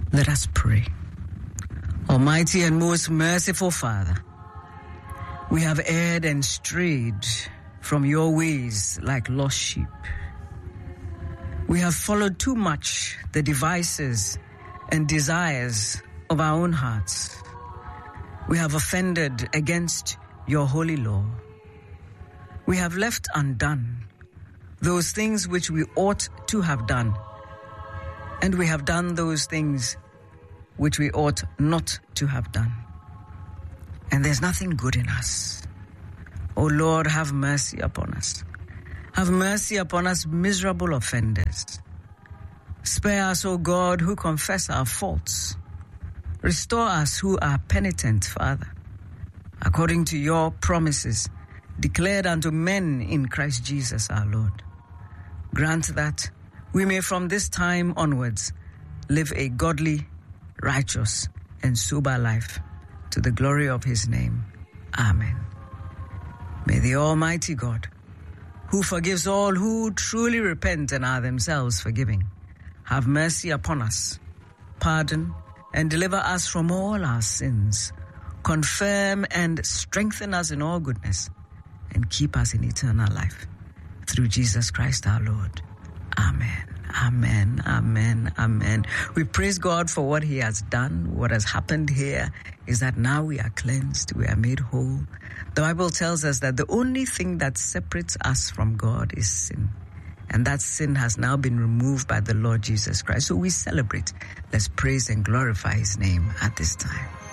Let us pray. Almighty and most merciful Father, we have erred and strayed from your ways like lost sheep. We have followed too much the devices and desires of our own hearts. We have offended against your holy law. We have left undone those things which we ought to have done, and we have done those things which we ought not to have done. And there's nothing good in us. O Lord, have mercy upon us. Have mercy upon us, miserable offenders. Spare us, O God, who confess our faults. Restore us who are penitent, Father, according to your promises declared unto men in Christ Jesus our Lord. Grant that we may from this time onwards live a godly, righteous, and sober life to the glory of his name. Amen. May the Almighty God, who forgives all who truly repent and are themselves forgiving, have mercy upon us, pardon and deliver us from all our sins, confirm and strengthen us in all goodness, and keep us in eternal life. Through Jesus Christ our Lord. Amen. Amen, amen, amen. We praise God for what he has done. What has happened here is that now we are cleansed, we are made whole. The Bible tells us that the only thing that separates us from God is sin. And that sin has now been removed by the Lord Jesus Christ. So we celebrate. Let's praise and glorify his name at this time.